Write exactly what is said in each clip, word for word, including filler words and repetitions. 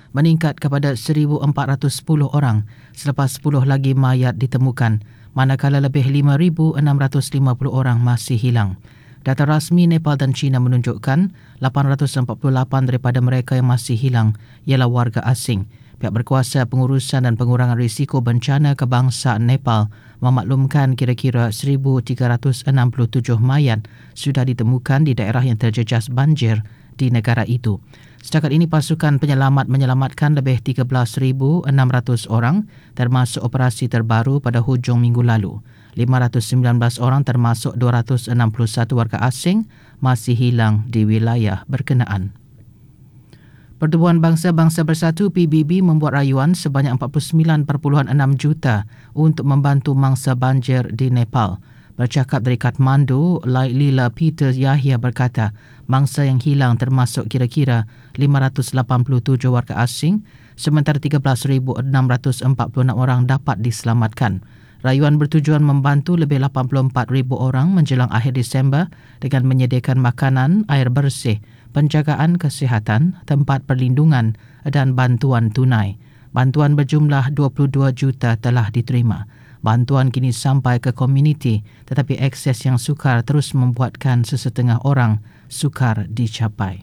meningkat kepada seribu empat ratus sepuluh orang selepas sepuluh lagi mayat ditemukan, manakala lebih lima ribu enam ratus lima puluh orang masih hilang. Data rasmi Nepal dan China menunjukkan lapan ratus empat puluh lapan daripada mereka yang masih hilang ialah warga asing. Pihak berkuasa pengurusan dan pengurangan risiko bencana kebangsaan Nepal memaklumkan kira-kira seribu tiga ratus enam puluh tujuh mayat sudah ditemukan di daerah yang terjejas banjir di negara itu. Setakat ini pasukan penyelamat menyelamatkan lebih tiga belas ribu enam ratus orang termasuk operasi terbaru pada hujung minggu lalu. lima ratus sembilan belas orang termasuk dua ratus enam puluh satu warga asing masih hilang di wilayah berkenaan. Pertubuhan Bangsa-Bangsa Bersatu P B B membuat rayuan sebanyak empat puluh sembilan perpuluhan enam juta untuk membantu mangsa banjir di Nepal. Bercakap dari Kathmandu, Lila Peter Yahya berkata, mangsa yang hilang termasuk kira-kira lima ratus lapan puluh tujuh warga asing, sementara tiga belas ribu enam ratus empat puluh enam orang dapat diselamatkan. Rayuan bertujuan membantu lebih lapan puluh empat ribu orang menjelang akhir Disember dengan menyediakan makanan, air bersih, penjagaan kesihatan, tempat perlindungan dan bantuan tunai. Bantuan berjumlah dua puluh dua juta telah diterima. Bantuan kini sampai ke komuniti, tetapi akses yang sukar terus membuatkan sesetengah orang sukar dicapai.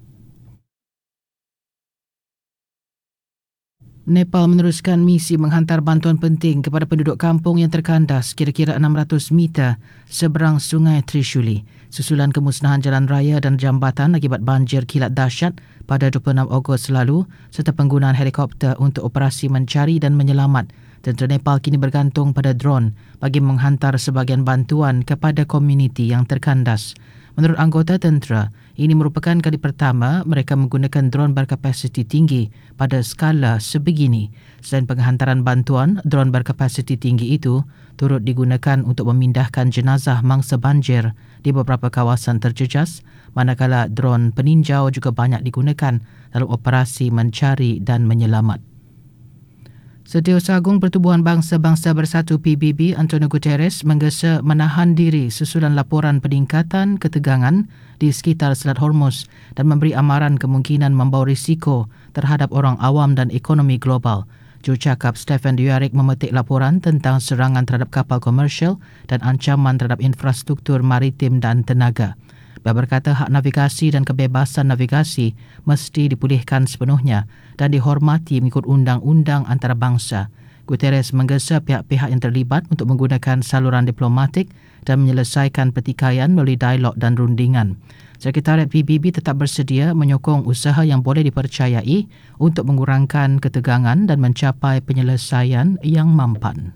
Nepal meneruskan misi menghantar bantuan penting kepada penduduk kampung yang terkandas kira-kira enam ratus meter seberang sungai Trishuli susulan kemusnahan jalan raya dan jambatan akibat banjir kilat dahsyat pada dua puluh enam Ogos lalu serta penggunaan helikopter untuk operasi mencari dan menyelamat. Tentera Nepal kini bergantung pada drone bagi menghantar sebahagian bantuan kepada komuniti yang terkandas. Menurut anggota tentera, ini merupakan kali pertama mereka menggunakan drone berkapasiti tinggi pada skala sebegini. Selain penghantaran bantuan, drone berkapasiti tinggi itu turut digunakan untuk memindahkan jenazah mangsa banjir di beberapa kawasan terjejas, manakala drone peninjau juga banyak digunakan dalam operasi mencari dan menyelamat. Setiausaha Agung Pertubuhan Bangsa-Bangsa Bersatu P B B Antonio Guterres menggesa menahan diri susulan laporan peningkatan ketegangan di sekitar Selat Hormuz dan memberi amaran kemungkinan membawa risiko terhadap orang awam dan ekonomi global. Jurucakap Stefan Dujarric memetik laporan tentang serangan terhadap kapal komersial dan ancaman terhadap infrastruktur maritim dan tenaga. Dia berkata hak navigasi dan kebebasan navigasi mesti dipulihkan sepenuhnya dan dihormati mengikut undang-undang antarabangsa. Guterres menggesa pihak-pihak yang terlibat untuk menggunakan saluran diplomatik dan menyelesaikan pertikaian melalui dialog dan rundingan. Sekretariat P B B tetap bersedia menyokong usaha yang boleh dipercayai untuk mengurangkan ketegangan dan mencapai penyelesaian yang mampan.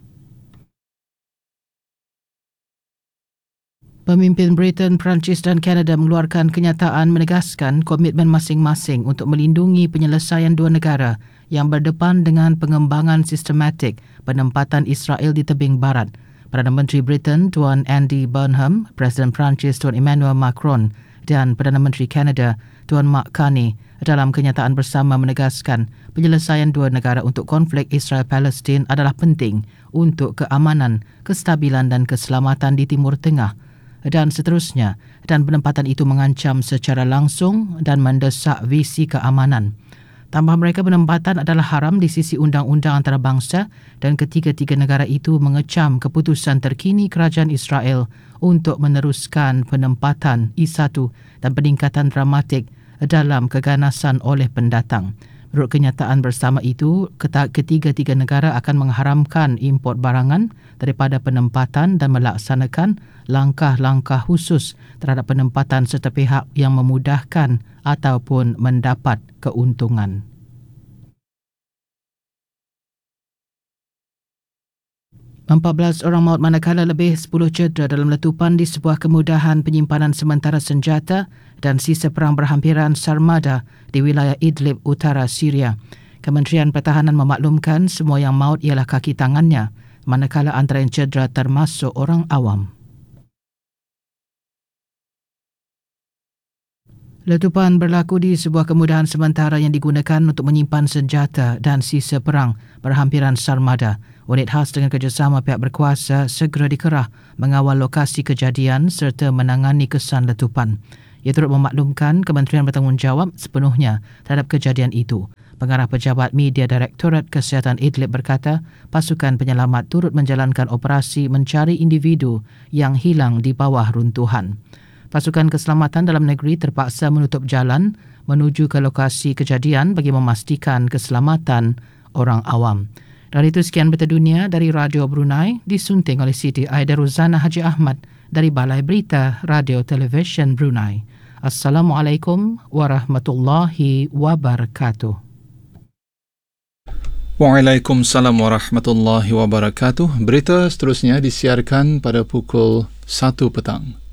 Pemimpin Britain, Perancis dan Kanada mengeluarkan kenyataan menegaskan komitmen masing-masing untuk melindungi penyelesaian dua negara yang berdepan dengan pengembangan sistematik penempatan Israel di tebing barat. Perdana Menteri Britain Tuan Andy Burnham, Presiden Perancis Tuan Emmanuel Macron dan Perdana Menteri Kanada Tuan Mark Carney dalam kenyataan bersama menegaskan penyelesaian dua negara untuk konflik Israel-Palestin adalah penting untuk keamanan, kestabilan dan keselamatan di Timur Tengah dan seterusnya, dan penempatan itu mengancam secara langsung dan mendesak visi keamanan. Tambah mereka penempatan adalah haram di sisi undang-undang antarabangsa dan ketiga-tiga negara itu mengecam keputusan terkini kerajaan Israel untuk meneruskan penempatan I satu dan peningkatan dramatik dalam keganasan oleh pendatang. Menurut kenyataan bersama itu, ketiga-tiga negara akan mengharamkan import barangan daripada penempatan dan melaksanakan langkah-langkah khusus terhadap penempatan serta pihak yang memudahkan ataupun mendapat keuntungan. empat belas orang maut manakala lebih sepuluh cedera dalam letupan di sebuah kemudahan penyimpanan sementara senjata dan sisa perang berhampiran Sarmada di wilayah Idlib, utara Syria. Kementerian Pertahanan memaklumkan semua yang maut ialah kaki tangannya, manakala antara yang cedera termasuk orang awam. Letupan berlaku di sebuah kemudahan sementara yang digunakan untuk menyimpan senjata dan sisa perang berhampiran Sarmada. Unit khas dengan kerjasama pihak berkuasa segera dikerah mengawal lokasi kejadian serta menangani kesan letupan. Ia turut memaklumkan kementerian bertanggungjawab sepenuhnya terhadap kejadian itu. Pengarah Pejabat Media Direktorat Kesihatan Idlib berkata, pasukan penyelamat turut menjalankan operasi mencari individu yang hilang di bawah runtuhan. Pasukan keselamatan dalam negeri terpaksa menutup jalan menuju ke lokasi kejadian bagi memastikan keselamatan orang awam. Dan itu sekian berita dunia dari Radio Brunei, disunting oleh Siti Aida Ruzana Haji Ahmad dari Balai Berita Radio Television Brunei. Assalamualaikum warahmatullahi wabarakatuh. Waalaikumsalam warahmatullahi wabarakatuh. Berita seterusnya disiarkan pada pukul satu petang.